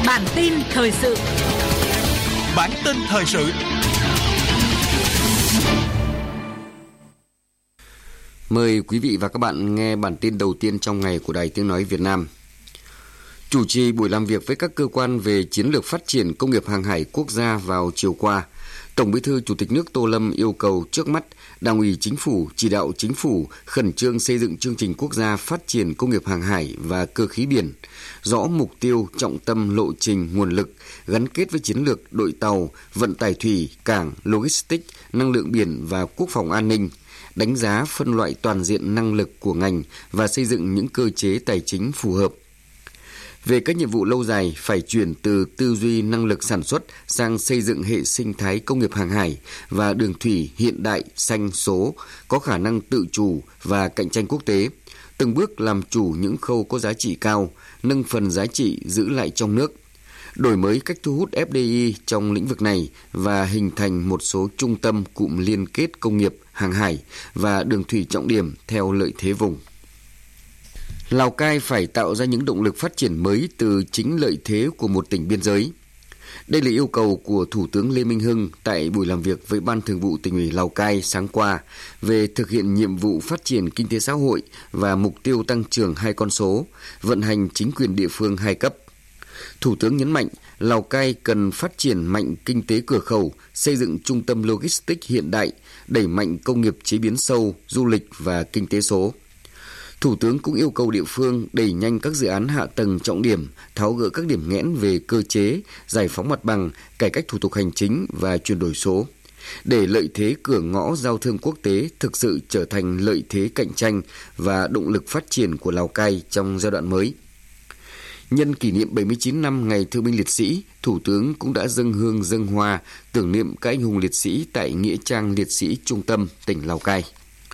Bản tin thời sự. Bản tin thời sự. Mời quý vị và các bạn nghe bản tin đầu tiên trong ngày của Đài Tiếng nói Việt Nam. Chủ trì buổi làm việc với các cơ quan về chiến lược phát triển công nghiệp hàng hải quốc gia vào chiều qua, Tổng Bí thư Chủ tịch nước Tô Lâm yêu cầu trước mắt Đảng ủy Chính phủ chỉ đạo Chính phủ khẩn trương xây dựng chương trình quốc gia phát triển công nghiệp hàng hải và cơ khí biển, rõ mục tiêu, trọng tâm, lộ trình, nguồn lực, gắn kết với chiến lược đội tàu, vận tải thủy, cảng, logistics, năng lượng biển và quốc phòng an ninh, đánh giá phân loại toàn diện năng lực của ngành và xây dựng những cơ chế tài chính phù hợp. Về các nhiệm vụ lâu dài, phải chuyển từ tư duy năng lực sản xuất sang xây dựng hệ sinh thái công nghiệp hàng hải và đường thủy hiện đại, xanh, số, có khả năng tự chủ và cạnh tranh quốc tế, từng bước làm chủ những khâu có giá trị cao, nâng phần giá trị giữ lại trong nước, đổi mới cách thu hút FDI trong lĩnh vực này và hình thành một số trung tâm cụm liên kết công nghiệp, hàng hải và đường thủy trọng điểm theo lợi thế vùng. Lào Cai phải tạo ra những động lực phát triển mới từ chính lợi thế của một tỉnh biên giới. Đây là yêu cầu của Thủ tướng Lê Minh Hưng tại buổi làm việc với Ban Thường vụ Tỉnh ủy Lào Cai sáng qua về thực hiện nhiệm vụ phát triển kinh tế xã hội và mục tiêu tăng trưởng 2 con số, vận hành chính quyền địa phương 2 cấp. Thủ tướng nhấn mạnh Lào Cai cần phát triển mạnh kinh tế cửa khẩu, xây dựng trung tâm logistics hiện đại, đẩy mạnh công nghiệp chế biến sâu, du lịch và kinh tế số. Thủ tướng cũng yêu cầu địa phương đẩy nhanh các dự án hạ tầng trọng điểm, tháo gỡ các điểm nghẽn về cơ chế, giải phóng mặt bằng, cải cách thủ tục hành chính và chuyển đổi số, để lợi thế cửa ngõ giao thương quốc tế thực sự trở thành lợi thế cạnh tranh và động lực phát triển của Lào Cai trong giai đoạn mới. Nhân kỷ niệm 79 năm Ngày Thương binh Liệt sĩ, Thủ tướng cũng đã dâng hương dâng hoa tưởng niệm các anh hùng liệt sĩ tại Nghĩa trang Liệt sĩ Trung tâm, tỉnh Lào Cai.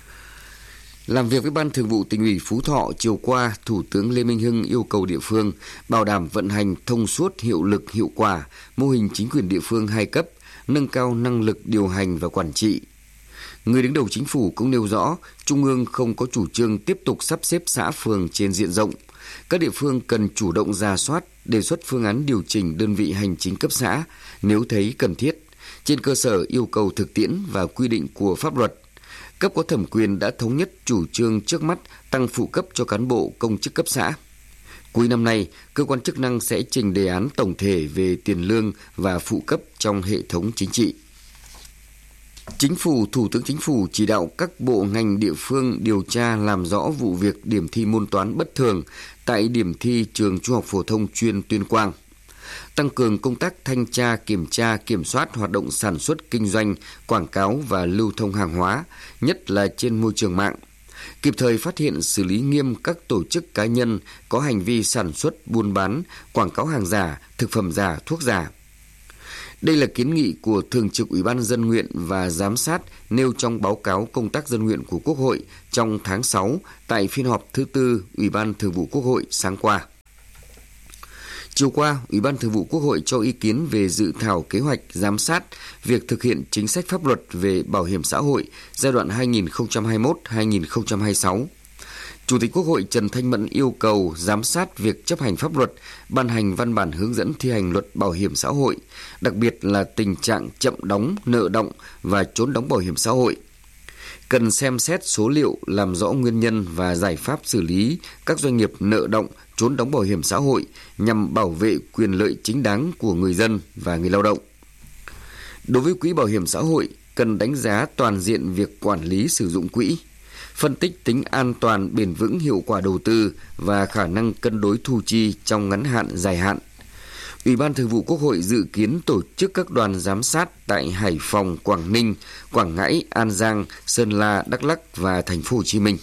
Làm việc với Ban Thường vụ Tỉnh ủy Phú Thọ chiều qua, Thủ tướng Lê Minh Hưng yêu cầu địa phương bảo đảm vận hành thông suốt, hiệu lực, hiệu quả, mô hình chính quyền địa phương 2 cấp, nâng cao năng lực điều hành và quản trị. Người đứng đầu chính phủ cũng nêu rõ, Trung ương không có chủ trương tiếp tục sắp xếp xã phường trên diện rộng. Các địa phương cần chủ động rà soát, đề xuất phương án điều chỉnh đơn vị hành chính cấp xã nếu thấy cần thiết, trên cơ sở yêu cầu thực tiễn và quy định của pháp luật. Cấp có thẩm quyền đã thống nhất chủ trương trước mắt tăng phụ cấp cho cán bộ công chức cấp xã. Cuối năm nay, cơ quan chức năng sẽ trình đề án tổng thể về tiền lương và phụ cấp trong hệ thống chính trị. Chính phủ, Thủ tướng Chính phủ chỉ đạo các bộ ngành địa phương điều tra làm rõ vụ việc điểm thi môn toán bất thường tại điểm thi trường Trung học phổ thông chuyên Tuyên Quang. Tăng cường công tác thanh tra, kiểm soát hoạt động sản xuất, kinh doanh, quảng cáo và lưu thông hàng hóa, nhất là trên môi trường mạng. Kịp thời phát hiện xử lý nghiêm các tổ chức cá nhân có hành vi sản xuất, buôn bán, quảng cáo hàng giả, thực phẩm giả, thuốc giả. Đây là kiến nghị của Thường trực Ủy ban Dân nguyện và Giám sát nêu trong báo cáo công tác dân nguyện của Quốc hội trong tháng 6 tại phiên họp thứ 4 Ủy ban Thường vụ Quốc hội sáng qua. Chiều qua, Ủy ban Thường vụ Quốc hội cho ý kiến về dự thảo kế hoạch giám sát việc thực hiện chính sách pháp luật về bảo hiểm xã hội giai đoạn 2021-2026. Chủ tịch Quốc hội Trần Thanh Mẫn yêu cầu giám sát việc chấp hành pháp luật, ban hành văn bản hướng dẫn thi hành luật bảo hiểm xã hội, đặc biệt là tình trạng chậm đóng, nợ đọng và trốn đóng bảo hiểm xã hội. Cần xem xét số liệu, làm rõ nguyên nhân và giải pháp xử lý các doanh nghiệp nợ đọng, trốn đóng bảo hiểm xã hội nhằm bảo vệ quyền lợi chính đáng của người dân và người lao động. Đối với quỹ bảo hiểm xã hội, cần đánh giá toàn diện việc quản lý sử dụng quỹ, phân tích tính an toàn, bền vững, hiệu quả đầu tư và khả năng cân đối thu chi trong ngắn hạn, dài hạn. Ủy ban Thường vụ Quốc hội dự kiến tổ chức các đoàn giám sát tại Hải Phòng, Quảng Ninh, Quảng Ngãi, An Giang, Sơn La, Đắk Lắk và Thành phố Hồ Chí Minh.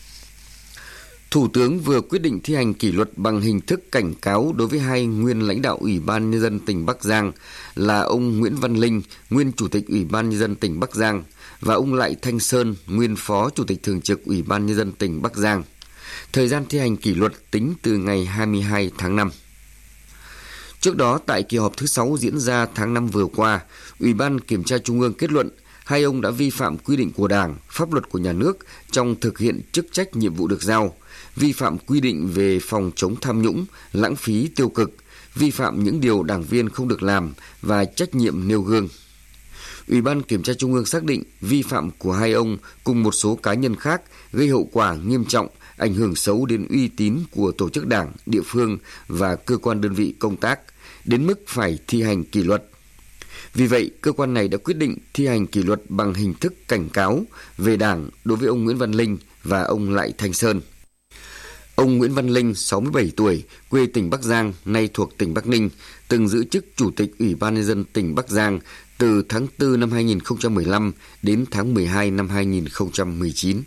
Thủ tướng vừa quyết định thi hành kỷ luật bằng hình thức cảnh cáo đối với 2 nguyên lãnh đạo Ủy ban Nhân dân tỉnh Bắc Giang là ông Nguyễn Văn Linh, nguyên Chủ tịch Ủy ban Nhân dân tỉnh Bắc Giang và ông Lại Thanh Sơn, nguyên Phó Chủ tịch Thường trực Ủy ban Nhân dân tỉnh Bắc Giang. Thời gian thi hành kỷ luật tính từ ngày 22 tháng 5. Trước đó, tại kỳ họp thứ 6 diễn ra tháng 5 vừa qua, Ủy ban Kiểm tra Trung ương kết luận 2 ông đã vi phạm quy định của Đảng, pháp luật của nhà nước trong thực hiện chức trách nhiệm vụ được giao, vi phạm quy định về phòng chống tham nhũng, lãng phí tiêu cực, vi phạm những điều đảng viên không được làm và trách nhiệm nêu gương. Ủy ban Kiểm tra Trung ương xác định vi phạm của hai ông cùng một số cá nhân khác gây hậu quả nghiêm trọng, ảnh hưởng xấu đến uy tín của tổ chức đảng, địa phương và cơ quan đơn vị công tác, đến mức phải thi hành kỷ luật. Vì vậy, cơ quan này đã quyết định thi hành kỷ luật bằng hình thức cảnh cáo về Đảng đối với ông Nguyễn Văn Linh và ông Lại Thanh Sơn. Ông Nguyễn Văn Linh, 67 tuổi, quê tỉnh Bắc Giang, nay thuộc tỉnh Bắc Ninh, từng giữ chức Chủ tịch Ủy ban Nhân dân tỉnh Bắc Giang từ tháng 4 năm 2015 đến tháng 12 năm 2019.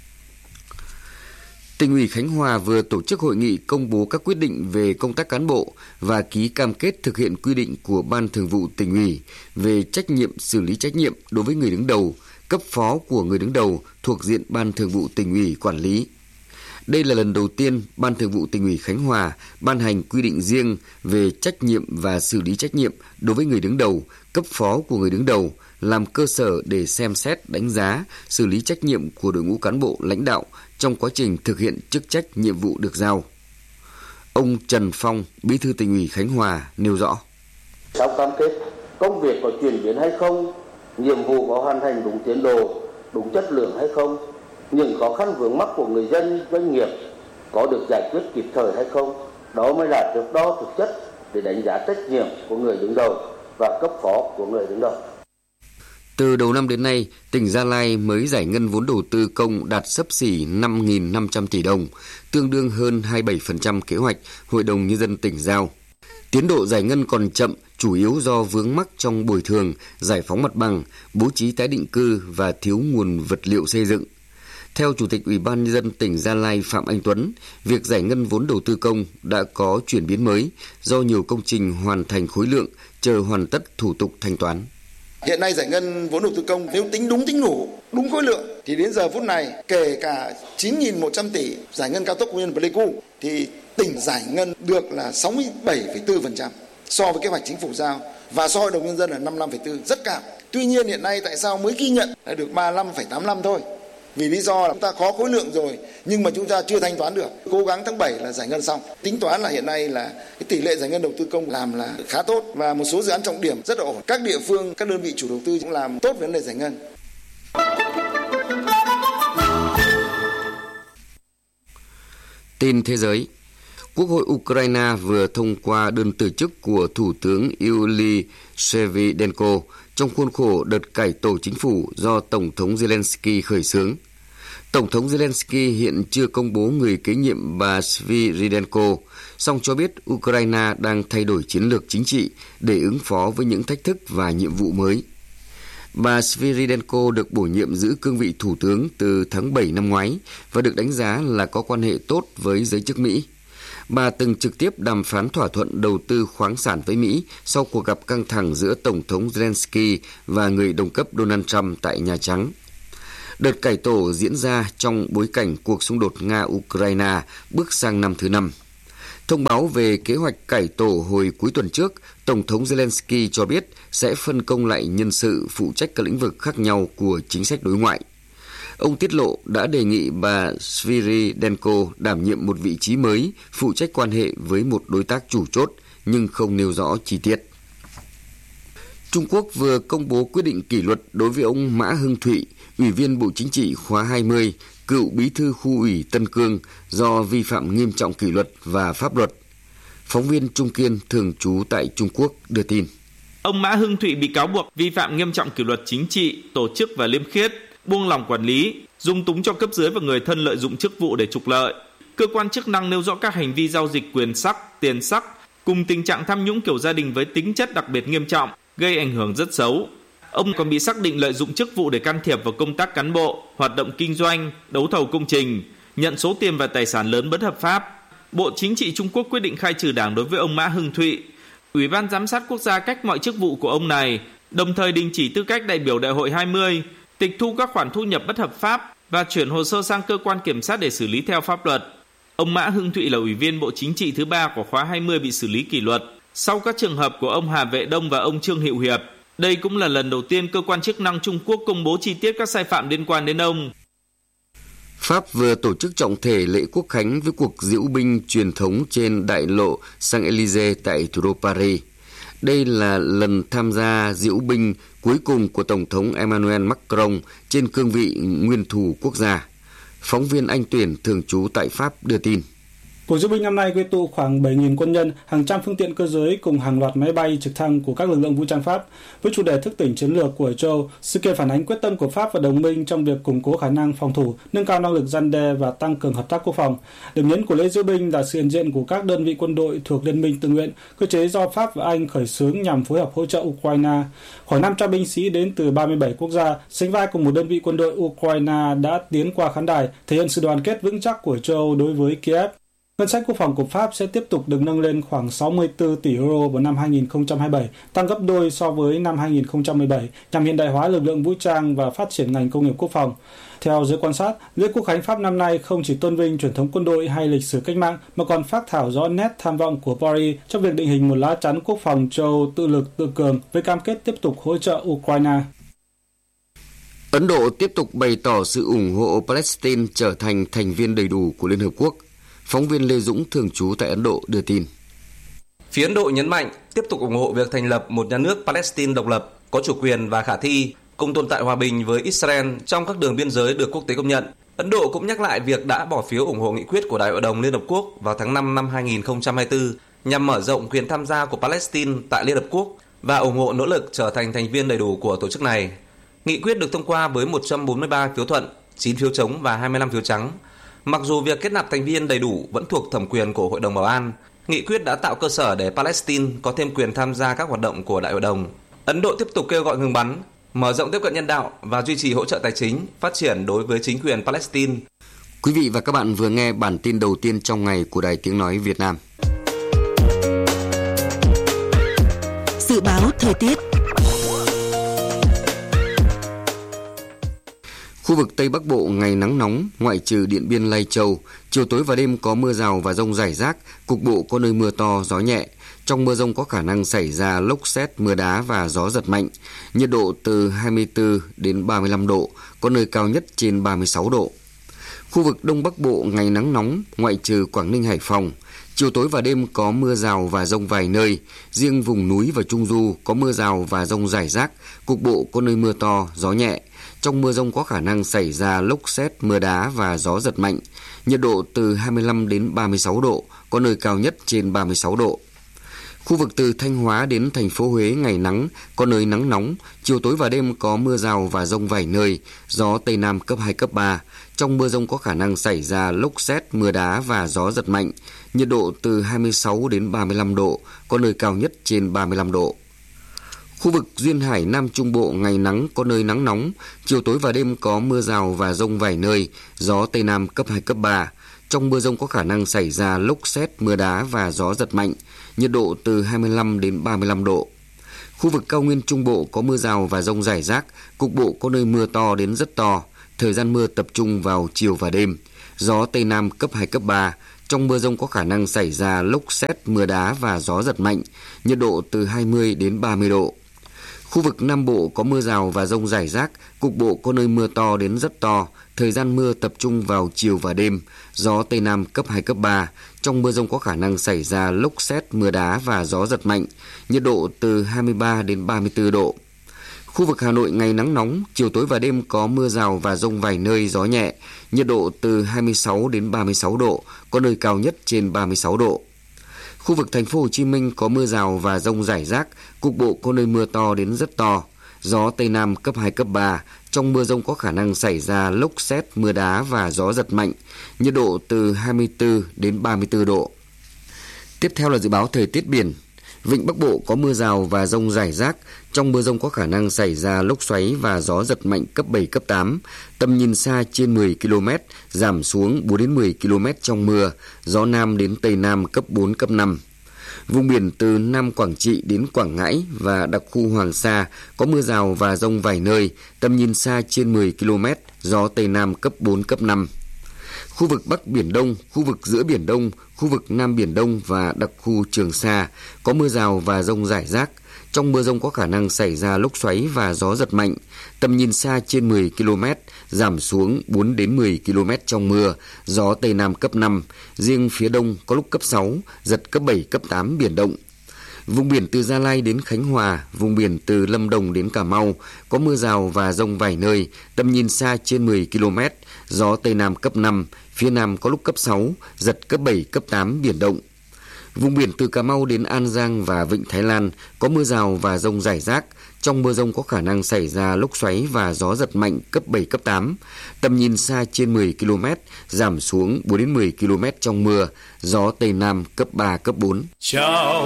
Tỉnh ủy Khánh Hòa vừa tổ chức hội nghị công bố các quyết định về công tác cán bộ và ký cam kết thực hiện quy định của Ban Thường vụ Tỉnh ủy về trách nhiệm xử lý trách nhiệm đối với người đứng đầu, cấp phó của người đứng đầu thuộc diện Ban Thường vụ Tỉnh ủy quản lý. Đây là lần đầu tiên Ban Thường vụ Tỉnh ủy Khánh Hòa ban hành quy định riêng về trách nhiệm và xử lý trách nhiệm đối với người đứng đầu, cấp phó của người đứng đầu, làm cơ sở để xem xét, đánh giá, xử lý trách nhiệm của đội ngũ cán bộ lãnh đạo trong quá trình thực hiện chức trách nhiệm vụ được giao. Ông Trần Phong, Bí thư Tỉnh ủy Khánh Hòa nêu rõ. Sau cam kết, công việc có chuyển biến hay không, nhiệm vụ có hoàn thành đúng tiến độ, đúng chất lượng hay không, những khó khăn vướng mắc của người dân, doanh nghiệp có được giải quyết kịp thời hay không, đó mới là thước đo thực chất để đánh giá trách nhiệm của người đứng đầu và cấp phó của người đứng đầu. Từ đầu năm đến nay, tỉnh Gia Lai mới giải ngân vốn đầu tư công đạt xấp xỉ 5.500 tỷ đồng, tương đương hơn 27% kế hoạch Hội đồng Nhân dân tỉnh giao. Tiến độ giải ngân còn chậm, chủ yếu do vướng mắc trong bồi thường, giải phóng mặt bằng, bố trí tái định cư và thiếu nguồn vật liệu xây dựng. Theo Chủ tịch Ủy ban Nhân dân tỉnh Gia Lai Phạm Anh Tuấn, việc giải ngân vốn đầu tư công đã có chuyển biến mới do nhiều công trình hoàn thành khối lượng, chờ hoàn tất thủ tục thanh toán. Hiện nay giải ngân vốn đầu tư công nếu tính đúng tính đủ, đúng khối lượng thì đến giờ phút này kể cả 9.100 tỷ giải ngân cao tốc Quy Nhơn Pleiku thì tỉnh giải ngân được là 67,4% so với kế hoạch chính phủ giao và so với Hội đồng Nhân dân là 55,4%, rất cao. Tuy nhiên hiện nay tại sao mới ghi nhận là được 35,85 thôi? Vì lý do là chúng ta có khối lượng rồi nhưng mà chúng ta chưa thanh toán được. Cố gắng tháng 7 là giải ngân xong. Tính toán là hiện nay là cái tỷ lệ giải ngân đầu tư công làm là khá tốt và một số dự án trọng điểm rất là ổn. Các địa phương, các đơn vị chủ đầu tư cũng làm tốt vấn đề giải ngân. Tin thế giới. Quốc hội Ukraine vừa thông qua đơn từ chức của Thủ tướng Yuly Svyridenko trong khuôn khổ đợt cải tổ chính phủ do Tổng thống Zelensky khởi xướng. Tổng thống Zelensky hiện chưa công bố người kế nhiệm bà Svyridenko, song cho biết Ukraine đang thay đổi chiến lược chính trị để ứng phó với những thách thức và nhiệm vụ mới. Bà Svyridenko được bổ nhiệm giữ cương vị thủ tướng từ tháng 7 năm ngoái và được đánh giá là có quan hệ tốt với giới chức Mỹ. Bà từng trực tiếp đàm phán thỏa thuận đầu tư khoáng sản với Mỹ sau cuộc gặp căng thẳng giữa Tổng thống Zelensky và người đồng cấp Donald Trump tại Nhà Trắng. Đợt cải tổ diễn ra trong bối cảnh cuộc xung đột Nga-Ukraine bước sang năm thứ 5. Thông báo về kế hoạch cải tổ hồi cuối tuần trước, Tổng thống Zelensky cho biết sẽ phân công lại nhân sự phụ trách các lĩnh vực khác nhau của chính sách đối ngoại. Ông tiết lộ đã đề nghị bà Svyridenko đảm nhiệm một vị trí mới phụ trách quan hệ với một đối tác chủ chốt, nhưng không nêu rõ chi tiết. Trung Quốc vừa công bố quyết định kỷ luật đối với ông Mã Hưng Thụy, Ủy viên Bộ Chính trị khóa 20, cựu bí thư khu ủy Tân Cương do vi phạm nghiêm trọng kỷ luật và pháp luật. Phóng viên Trung Kiên thường trú tại Trung Quốc đưa tin. Ông Mã Hưng Thụy bị cáo buộc vi phạm nghiêm trọng kỷ luật chính trị, tổ chức và liêm khiết, buông lỏng quản lý, dung túng cho cấp dưới và người thân lợi dụng chức vụ để trục lợi. Cơ quan chức năng nêu rõ các hành vi giao dịch quyền sắc, tiền sắc cùng tình trạng tham nhũng kiểu gia đình với tính chất đặc biệt nghiêm trọng, gây ảnh hưởng rất xấu. Ông còn bị xác định lợi dụng chức vụ để can thiệp vào công tác cán bộ, hoạt động kinh doanh, đấu thầu công trình, nhận số tiền và tài sản lớn bất hợp pháp. Bộ Chính trị Trung Quốc quyết định khai trừ đảng đối với ông Mã Hưng Thụy. Ủy ban Giám sát Quốc gia cách mọi chức vụ của ông này, đồng thời đình chỉ tư cách đại biểu Đại hội 20, tịch thu các khoản thu nhập bất hợp pháp và chuyển hồ sơ sang cơ quan kiểm sát để xử lý theo pháp luật. Ông Mã Hưng Thụy là Ủy viên Bộ Chính trị thứ 3 của khóa 20 bị xử lý kỷ luật sau các trường hợp của ông Hà Vệ Đông và ông Trương Hữu Hiệp. Đây cũng là lần đầu tiên cơ quan chức năng Trung Quốc công bố chi tiết các sai phạm liên quan đến ông. Pháp vừa tổ chức trọng thể lễ quốc khánh với cuộc diễu binh truyền thống trên đại lộ Champs-Élysées tại thủ đô Paris. Đây là lần tham gia diễu binh cuối cùng của Tổng thống Emmanuel Macron trên cương vị nguyên thủ quốc gia. Phóng viên Anh Tuyển thường trú tại Pháp đưa tin. Cuộc diễu binh năm nay quy tụ khoảng 7.000 quân nhân, hàng trăm phương tiện cơ giới cùng hàng loạt máy bay trực thăng của các lực lượng vũ trang Pháp. Với chủ đề thức tỉnh chiến lược của châu Âu, sự kiện phản ánh quyết tâm của Pháp và đồng minh trong việc củng cố khả năng phòng thủ, nâng cao năng lực răn đe và tăng cường hợp tác quốc phòng. Điểm nhấn của lễ diễu binh là sự hiện diện của các đơn vị quân đội thuộc Liên minh tự nguyện, cơ chế do Pháp và Anh khởi xướng nhằm phối hợp hỗ trợ Ukraine. Khoảng 500 binh sĩ đến từ 37 quốc gia, sánh vai cùng một đơn vị quân đội Ukraine đã tiến qua khán đài, thể hiện sự đoàn kết vững chắc của châu Âu đối với Kiev. Ngân sách quốc phòng của Pháp sẽ tiếp tục được nâng lên khoảng 64 tỷ euro vào năm 2027, tăng gấp đôi so với năm 2017, nhằm hiện đại hóa lực lượng vũ trang và phát triển ngành công nghiệp quốc phòng. Theo giới quan sát, lễ quốc khánh Pháp năm nay không chỉ tôn vinh truyền thống quân đội hay lịch sử cách mạng, mà còn phác thảo rõ nét tham vọng của Paris trong việc định hình một lá chắn quốc phòng châu Âu tự lực tự cường với cam kết tiếp tục hỗ trợ Ukraine. Ấn Độ tiếp tục bày tỏ sự ủng hộ Palestine trở thành thành viên đầy đủ của Liên Hợp Quốc. Phóng viên Lê Dũng thường trú tại Ấn Độ đưa tin. Phía Ấn Độ nhấn mạnh tiếp tục ủng hộ việc thành lập một nhà nước Palestine độc lập, có chủ quyền và khả thi, cùng tồn tại hòa bình với Israel trong các đường biên giới được quốc tế công nhận. Ấn Độ cũng nhắc lại việc đã bỏ phiếu ủng hộ nghị quyết của Đại hội đồng Liên Hợp Quốc vào tháng 5 năm 2024 nhằm mở rộng quyền tham gia của Palestine tại Liên Hợp Quốc và ủng hộ nỗ lực trở thành thành viên đầy đủ của tổ chức này. Nghị quyết được thông qua với 143 phiếu thuận, 9 phiếu chống và 25 phiếu trắng. Mặc dù việc kết nạp thành viên đầy đủ vẫn thuộc thẩm quyền của Hội đồng Bảo an, nghị quyết đã tạo cơ sở để Palestine có thêm quyền tham gia các hoạt động của Đại hội đồng. Ấn Độ tiếp tục kêu gọi ngừng bắn, mở rộng tiếp cận nhân đạo và duy trì hỗ trợ tài chính, phát triển đối với chính quyền Palestine. Quý vị và các bạn vừa nghe bản tin đầu tiên trong ngày của Đài Tiếng Nói Việt Nam. Dự báo thời tiết. Khu vực Tây Bắc Bộ ngày nắng nóng, ngoại trừ Điện Biên, Lai Châu, chiều tối và đêm có mưa rào và dông rải rác, cục bộ có nơi mưa to, gió nhẹ. Trong mưa dông có khả năng xảy ra lốc sét, mưa đá và gió giật mạnh. Nhiệt độ từ 24 đến 35 độ, có nơi cao nhất trên 36 độ. Khu vực Đông Bắc Bộ ngày nắng nóng, ngoại trừ Quảng Ninh, Hải Phòng. Chiều tối và đêm có mưa rào và dông vài nơi. Riêng vùng núi và Trung Du có mưa rào và dông rải rác, cục bộ có nơi mưa to, gió nhẹ. Trong mưa dông có khả năng xảy ra lốc sét, mưa đá và gió giật mạnh. Nhiệt độ từ 25 đến 36 độ, có nơi cao nhất trên 36 độ. Khu vực từ Thanh Hóa đến thành phố Huế ngày nắng, có nơi nắng nóng, chiều tối và đêm có mưa rào và dông vài nơi, gió Tây Nam cấp 2, cấp 3. Trong mưa dông có khả năng xảy ra lốc sét, mưa đá và gió giật mạnh. Nhiệt độ từ 26 đến 35 độ, có nơi cao nhất trên 35 độ. Khu vực Duyên Hải Nam Trung Bộ ngày nắng, có nơi nắng nóng, chiều tối và đêm có mưa rào và dông vài nơi, gió Tây Nam cấp 2, cấp 3. Trong mưa dông có khả năng xảy ra lốc sét, mưa đá và gió giật mạnh, nhiệt độ từ 25 đến 35 độ. Khu vực Cao Nguyên Trung Bộ có mưa rào và dông rải rác, cục bộ có nơi mưa to đến rất to, thời gian mưa tập trung vào chiều và đêm, gió Tây Nam cấp 2, cấp 3. Trong mưa dông có khả năng xảy ra lốc sét, mưa đá và gió giật mạnh, nhiệt độ từ 20 đến 30 độ. Khu vực Nam Bộ có mưa rào và dông rải rác, cục bộ có nơi mưa to đến rất to, thời gian mưa tập trung vào chiều và đêm, gió Tây Nam cấp 2, cấp 3. Trong mưa dông có khả năng xảy ra lốc sét, mưa đá và gió giật mạnh, nhiệt độ từ 23 đến 34 độ. Khu vực Hà Nội ngày nắng nóng, chiều tối và đêm có mưa rào và dông vài nơi, gió nhẹ, nhiệt độ từ 26 đến 36 độ, có nơi cao nhất trên 36 độ. Khu vực Thành phố Hồ Chí Minh có mưa rào và dông rải rác, cục bộ có nơi mưa to đến rất to, gió Tây Nam cấp 2, cấp 3. Trong mưa dông có khả năng xảy ra lốc sét, mưa đá và gió giật mạnh, nhiệt độ từ 24 đến 34 độ. Tiếp theo là dự báo thời tiết biển. Vịnh Bắc Bộ có mưa rào và dông rải rác, trong mưa dông có khả năng xảy ra lốc xoáy và gió giật mạnh cấp 7, cấp 8, tầm nhìn xa trên 10 km, giảm xuống 4 đến 10 km trong mưa, gió Nam đến Tây Nam cấp 4, cấp 5. Vùng biển từ Nam Quảng Trị đến Quảng Ngãi và đặc khu Hoàng Sa có mưa rào và dông vài nơi, tầm nhìn xa trên 10 km, gió Tây Nam cấp 4, cấp 5. Khu vực Bắc Biển Đông, khu vực giữa Biển Đông, khu vực Nam Biển Đông và đặc khu Trường Sa có mưa rào và dông rải rác. Trong mưa dông có khả năng xảy ra lốc xoáy và gió giật mạnh, tầm nhìn xa trên 10 km, giảm xuống 4 đến 10 km trong mưa, gió Tây Nam cấp 5, riêng phía Đông có lúc cấp 6, giật cấp 7, cấp 8 biển động. Vùng biển từ Gia Lai đến Khánh Hòa, vùng biển từ Lâm Đồng đến Cà Mau có mưa rào và dông vài nơi, tầm nhìn xa trên 10 km, gió Tây Nam cấp 5, phía Nam có lúc cấp 6, giật cấp 7, cấp 8 biển động. Vùng biển từ Cà Mau đến An Giang và Vịnh Thái Lan có mưa rào và dông rải rác. Trong mưa dông có khả năng xảy ra lốc xoáy và gió giật mạnh cấp 7, cấp 8. Tầm nhìn xa trên 10 km, giảm xuống 4 đến 10 km trong mưa, gió Tây Nam cấp 3, cấp 4.